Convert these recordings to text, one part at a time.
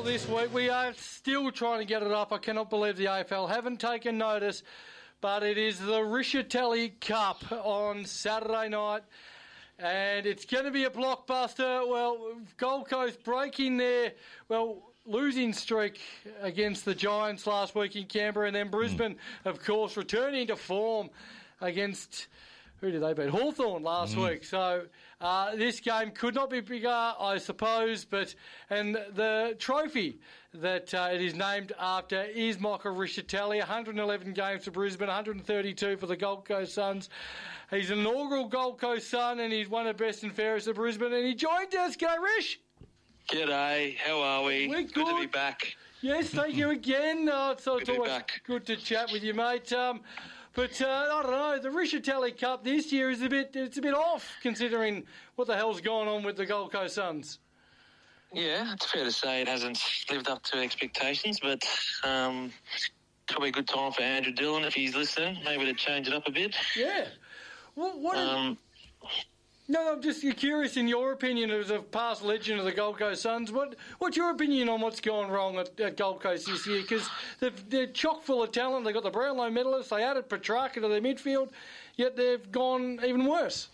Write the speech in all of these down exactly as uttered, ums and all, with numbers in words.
this week. We are still trying to get it up. I cannot believe the A F L haven't taken notice, but it is the Richatelli Cup on Saturday night, and it's going to be a blockbuster. Well, Gold Coast breaking their, well, losing streak against the Giants last week in Canberra, and then Brisbane, mm. of course, returning to form against... Who did they beat? Hawthorn last mm. week. So uh, this game could not be bigger, I suppose. But and the trophy that uh, it is named after is Michael Richatelli. one hundred eleven games for Brisbane, one hundred thirty-two for the Gold Coast Suns. He's an inaugural Gold Coast Sun, and he's one of the best and fairest of Brisbane. And he joined us. G'day, Rish. G'day. How are we? We're good. Good to be back. Yes, thank you again. Uh, so good it's always back. good to chat with you, mate. Um, But uh, I don't know. The Richatelli Cup this year is a bit it's a bit off considering what the hell's going on with the Gold Coast Suns. Yeah, it's fair to say it hasn't lived up to expectations, but um, probably a good time for Andrew Dillon if he's listening, maybe to change it up a bit. Yeah. Well, what? Um, is, no, I'm just curious. In your opinion, as a past legend of the Gold Coast Suns, what what's your opinion on what's gone wrong at, at Gold Coast this year? Because they're chock full of talent. They've got the Brownlow medalists. They added Petrarca to their midfield, yet they've gone even worse.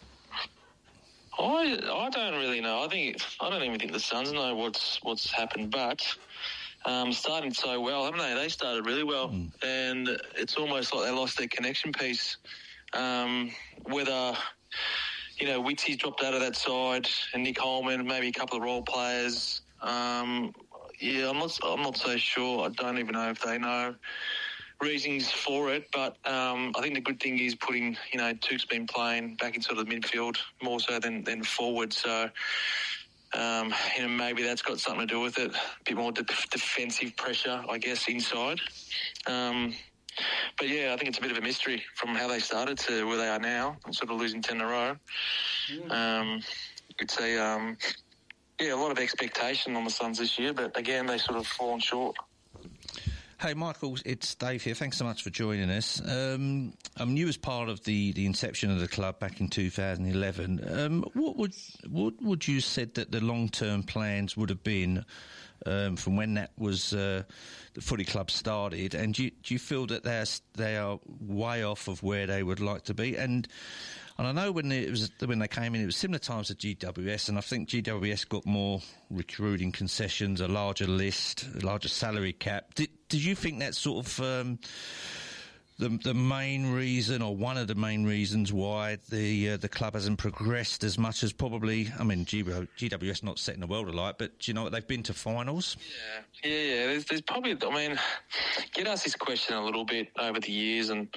I I don't really know. I think I don't even think the Suns know what's what's happened, but um, starting so well, haven't they? They started really well, mm. and it's almost like they lost their connection piece. Um, whether you know, Witsy's dropped out of that side, and Nick Holman, maybe a couple of role players. Um, yeah, I'm not. I'm not so sure. I don't even know if they know reasons for it. But um, I think the good thing is putting, you know, Tuke's been playing back into the midfield more so than, than forward. So, um, you know, maybe that's got something to do with it. A bit more de- defensive pressure, I guess, inside. Um, But, yeah, I think it's a bit of a mystery from how they started to where they are now, sort of losing ten in a row. Yeah. Um, it's a, um, yeah, a lot of expectation on the Suns this year, but, again, they sort of fallen short. Hey, Michael, it's Dave here. Thanks so much for joining us. Um, um, you was part of the, the inception of the club back in two thousand eleven. Um, what would what would you said that the long-term plans would have been um, from when that was uh, the footy club started? And do you, do you feel that they're, they are way off of where they would like to be? And and I know when it was when they came in, it was similar times to G W S, and I think G W S got more recruiting concessions, a larger list, a larger salary cap. Did did you think that's sort of um, the the main reason, or one of the main reasons why the uh, the club hasn't progressed as much as probably? I mean, G W S not setting the world alight, but do you know what, they've been to finals? Yeah, yeah, yeah. There's, there's probably, I mean, get asked this question a little bit over the years, and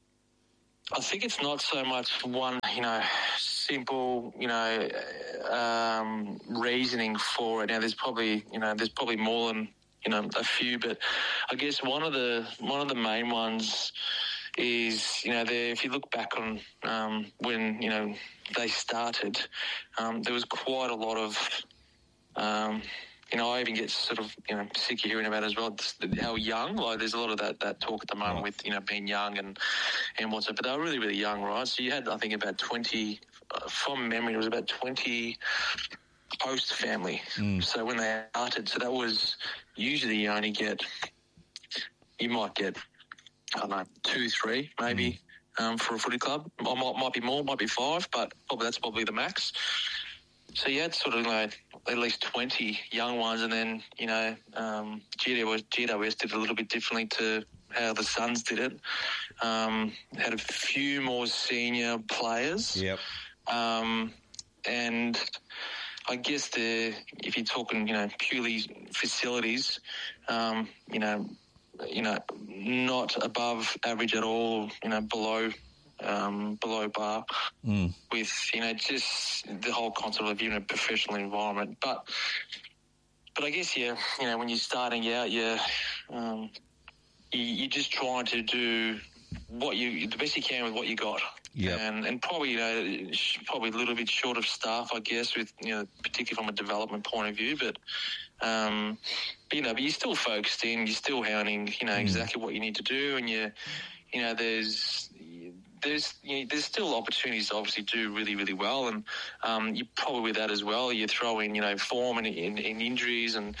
I think it's not so much one, you know, simple, you know, um, reasoning for it. Now, there's probably, you know, there's probably more than, you know, a few, but I guess one of the one of the main ones is, you know, if you look back on um, when, you know, they started, um, there was quite a lot of, um, you know, I even get sort of, you know, sick of hearing about it as well, how young, like there's a lot of that, that talk at the moment with, you know, being young and, and what's it, but they were really, really young, right? So you had, I think, about twenty, uh, from memory, it was about twenty host family. Mm. So when they started, so that was usually you only get, you might get, I don't know, two, three, maybe, mm. um, for a footy club. Might, might be more, might be five, but probably that's probably the max. So you had sort of, like, at least twenty young ones, and then, you know, um, G W S, G W S did it a little bit differently to how the Suns did it. Um, had a few more senior players. Yep. Um, and I guess the if you're talking, you know, purely facilities, um, you know, you know, not above average at all, you know, below um, below bar mm. with, you know, just the whole concept of being a professional environment. But but I guess, yeah, you know, when you're starting out, yeah, um, you, you're just trying to do what you the best you can with what you got. Yep. And and probably, you know, probably a little bit short of staff, I guess, with, you know, particularly from a development point of view. But, um, but, you know, but you're still focused in, you're still hounding, you know, mm. exactly what you need to do. And, you, you know, there's there's you know, there's still opportunities to obviously do really, really well. And um, you probably with that as well, you throw in, you know, form and, and, and injuries and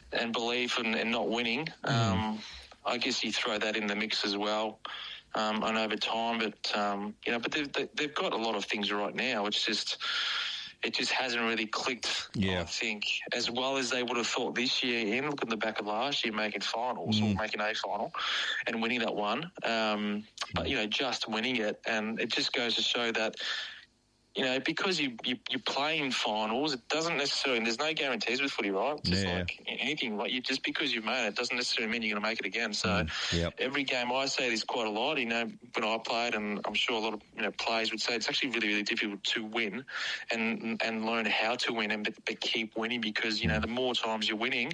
and belief and, and not winning. Mm. Um, I guess you throw that in the mix as well. Um, and over time, but um, you know, but they've they've got a lot of things right now. It's just it just hasn't really clicked. Yeah. I think as well as they would have thought this year. In look at the back of last year, making finals mm. or making a final and winning that one. Um, but you know, just winning it, and it just goes to show that. You know, because you, you, you play in finals, it doesn't necessarily, there's no guarantees with footy, right? Just yeah. like anything, like you, just because you've made it doesn't necessarily mean you're going to make it again. So mm, yep. every game, I say this quite a lot, you know, when I played, and I'm sure a lot of you know players would say it's actually really, really difficult to win and and learn how to win and but, but keep winning because, you know, the more times you're winning,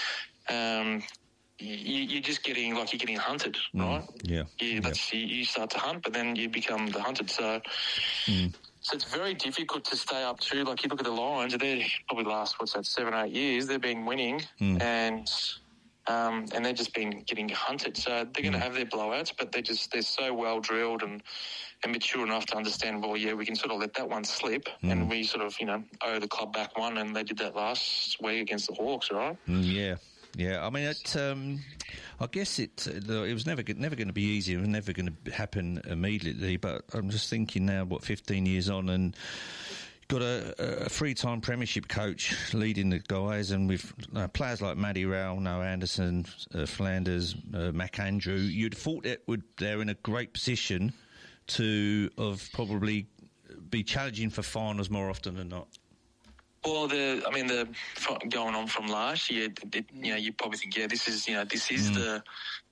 um, You, you're just getting like you're getting hunted, right? Mm, yeah. You, that's, yep. you, you start to hunt, but then you become the hunted. So, mm. so it's very difficult to stay up to. Like you look at the Lions, they're probably the last what's that seven, eight years they've been winning, mm. and um, and they've just been getting hunted. So they're going to mm. have their blowouts, but they just they're so well drilled and. and mature enough to understand, well, yeah, we can sort of let that one slip mm. and we sort of, you know, owe the club back one, and they did that last week against the Hawks, right? Mm, yeah. Yeah, I mean, it, um, I guess it it was never never going to be easy. It was never going to happen immediately. But I'm just thinking now, what, fifteen years on, and got a, a three-time premiership coach leading the guys, and with uh, players like Matty Rowell, Noah Anderson, uh, Flanders, uh, McAndrew. You'd thought that would they're in a great position to of probably be challenging for finals more often than not. Well, the I mean, the going on from last year, it, you know, you probably think, yeah, this is, you know, this is mm. the,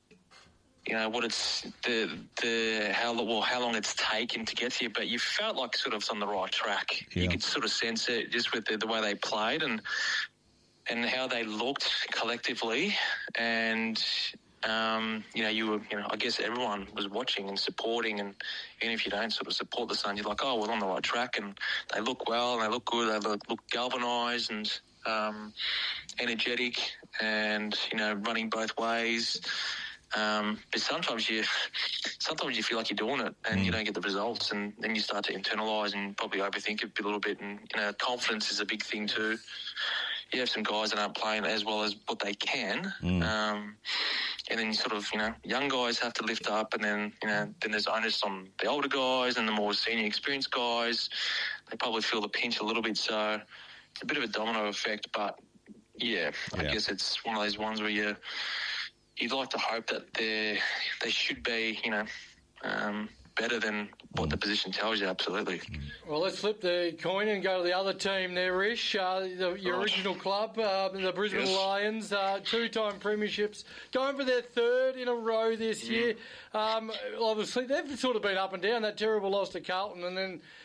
you know, what it's the the how well how long it's taken to get here, but you felt like sort of on the right track. Yeah. You could sort of sense it just with the, the way they played and and how they looked collectively, and. Um, you know, you were, you know, I guess everyone was watching and supporting, and even if you don't sort of support the Suns, you're like, oh, we're on the right track, and they look well, and they look good, they look, look galvanised and um, energetic, and you know, running both ways. Um, but sometimes you, sometimes you feel like you're doing it, and mm. you don't get the results, and then you start to internalise and probably overthink it a little bit, and you know, confidence is a big thing too. You have some guys that aren't playing as well as what they can. Mm. Um, and then you sort of, you know, young guys have to lift up, and then, you know, then there's onus on the older guys and the more senior experienced guys. They probably feel the pinch a little bit. So it's a bit of a domino effect, but yeah, yeah. I guess it's one of those ones where you, you'd like to hope that they they should be, you know, um, better than what the position tells you, absolutely. Well, let's flip the coin and go to the other team there, Rish. Uh, the, your oh. original club, uh, the Brisbane yes. Lions, uh, two-time premierships, going for their third in a row this mm. year. Um, obviously, they've sort of been up and down. That terrible loss to Carlton, and then